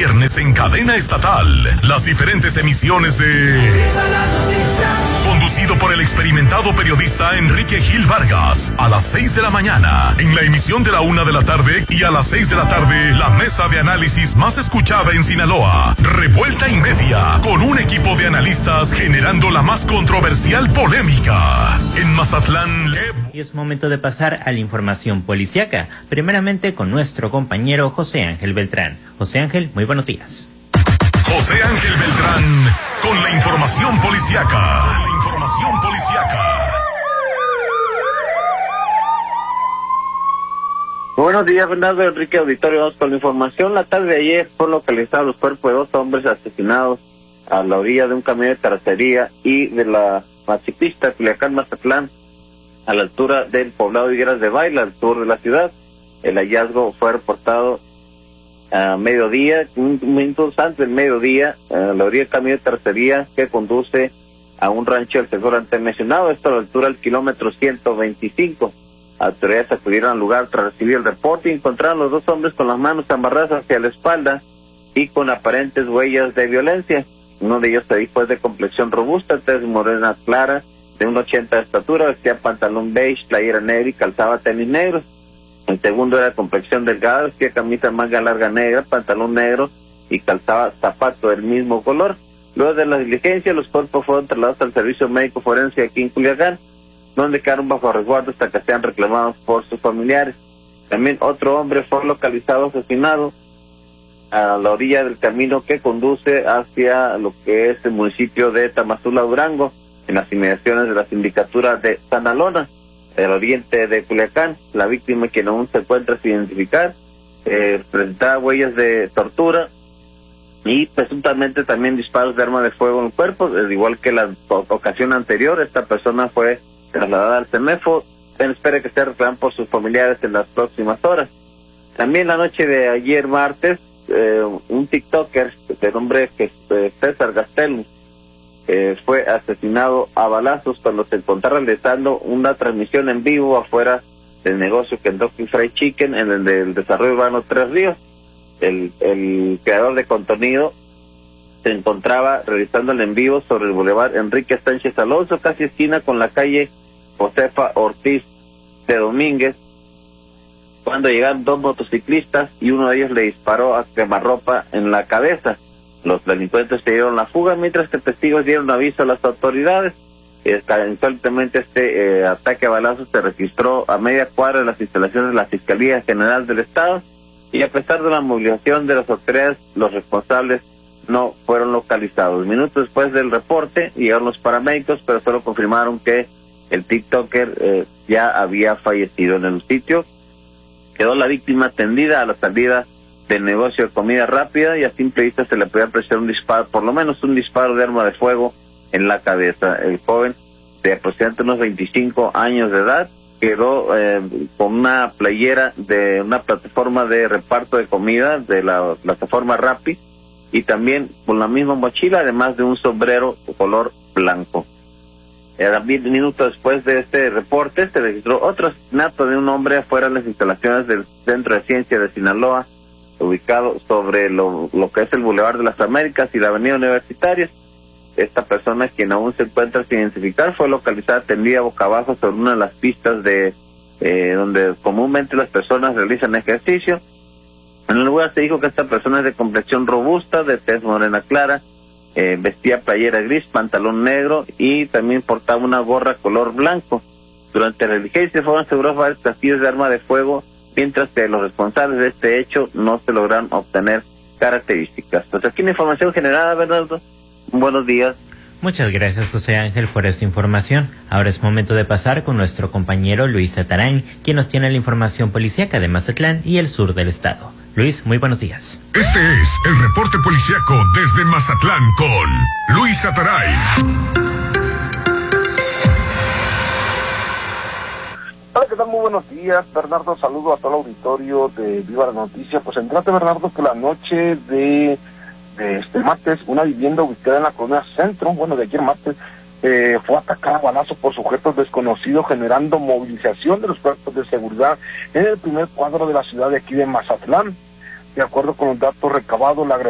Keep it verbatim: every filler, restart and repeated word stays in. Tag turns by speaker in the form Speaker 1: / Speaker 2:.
Speaker 1: viernes en cadena estatal las diferentes emisiones de... Conducido por el experimentado periodista Enrique Gil Vargas, a las seis de la mañana, en la emisión de la una de la tarde, y a las seis de la tarde, la mesa de análisis más escuchada en Sinaloa, Revuelta y Media, con un equipo de analistas generando la más controversial polémica. En Mazatlán, le...
Speaker 2: Y es momento de pasar a la información policiaca, primeramente con nuestro compañero José Ángel Beltrán. José Ángel, muy buenos días.
Speaker 1: José Ángel Beltrán, con la información policiaca. La información policiaca.
Speaker 3: Buenos días, Bernardo Enrique Auditorio. Vamos con la información. La tarde de ayer fueron localizados los cuerpos de dos hombres asesinados a la orilla de un camión de terracería y de la ciclista Culiacán Mazatlán, a la altura del poblado de Higueras de Baila, al sur de la ciudad. El hallazgo fue reportado a mediodía, un minutos antes del mediodía, a la orilla del camión de terracería que conduce a un rancho del sector antes mencionado, esto a la altura del kilómetro ciento veinticinco. Autoridades acudieron al lugar tras recibir el reporte y encontraron los dos hombres con las manos amarradas hacia la espalda y con aparentes huellas de violencia. Uno de ellos se dijo es de complexión robusta, tez morena clara, de un ochenta de estatura, vestía pantalón beige, playera negra y calzaba tenis negros. El segundo era de complexión delgada, vestía camisa manga larga negra, pantalón negro y calzaba zapato del mismo color. Luego de la diligencia, los cuerpos fueron trasladados al servicio médico forense aquí en Culiacán, donde quedaron bajo resguardo hasta que sean reclamados por sus familiares. También otro hombre fue localizado asesinado a la orilla del camino que conduce hacia lo que es el municipio de Tamazula, Durango, en las inmediaciones de la sindicatura de San Alona, el oriente de Culiacán. La víctima, quien aún se encuentra sin identificar, eh, presentaba huellas de tortura y presuntamente también disparos de arma de fuego en el cuerpo. Al igual que la ocasión anterior, esta persona fue trasladada al CEMEFO. Se espera que sea reclamado por sus familiares en las próximas horas. También la noche de ayer martes, eh, un tiktoker de nombre que eh, César Gastelum eh, fue asesinado a balazos cuando se encontraba realizando una transmisión en vivo afuera del negocio Kentucky Fried Chicken en el del desarrollo urbano Tres Ríos. El, el creador de contenido se encontraba realizando el en vivo sobre el bulevar Enrique Sánchez Alonso, casi esquina con la calle Josefa Ortiz de Domínguez, cuando llegaron dos motociclistas y uno de ellos le disparó a quemarropa en la cabeza. Los delincuentes se dieron la fuga, mientras que testigos dieron aviso a las autoridades. Eventualmente este eh, ataque a balazos se registró a media cuadra de las instalaciones de la Fiscalía General del Estado, y a pesar de la movilización de las autoridades, los responsables no fueron localizados. Minutos después del reporte llegaron los paramédicos, pero solo confirmaron que el tiktoker eh, ya había fallecido. En el sitio quedó la víctima tendida a la salida del negocio de comida rápida, y a simple vista se le podía apreciar un disparo, por lo menos un disparo de arma de fuego en la cabeza. El joven, de aproximadamente unos veinticinco años de edad, quedó eh, con una playera de una plataforma de reparto de comida de la plataforma Rappi, y también con la misma mochila, además de un sombrero color blanco. También minutos después de este reporte se registró otro asesinato de un hombre afuera de las instalaciones del Centro de Ciencia de Sinaloa, ubicado sobre lo, lo que es el Boulevard de las Américas y la Avenida Universitaria. Esta persona, quien aún se encuentra sin identificar, fue localizada tendida boca abajo sobre una de las pistas de eh, donde comúnmente las personas realizan ejercicio. En el lugar se dijo que esta persona es de complexión robusta, de tez morena clara, eh, vestía playera gris, pantalón negro y también portaba una gorra color blanco. Durante la diligencia fueron asegurados varios castillos de arma de fuego, mientras que los responsables de este hecho no se lograron obtener características. Pues aquí la información generada, Bernardo. Buenos días.
Speaker 2: Muchas gracias, José Ángel, por esta información. Ahora es momento de pasar con nuestro compañero Luis Atarán, quien nos tiene la información policíaca de Mazatlán y el sur del estado. Luis, muy buenos días.
Speaker 1: Este es el reporte policíaco desde Mazatlán con Luis Atarán.
Speaker 4: Hola, ¿qué tal? Muy buenos días, Bernardo. Saludo a todo el auditorio de Viva la Noticia. Pues entrate, Bernardo, que la noche de, de este martes, una vivienda ubicada en la colonia Centro, bueno, de ayer martes, eh, fue atacada a balazo por sujetos desconocidos, generando movilización de los cuerpos de seguridad en el primer cuadro de la ciudad de aquí de Mazatlán. De acuerdo con los datos recabados, la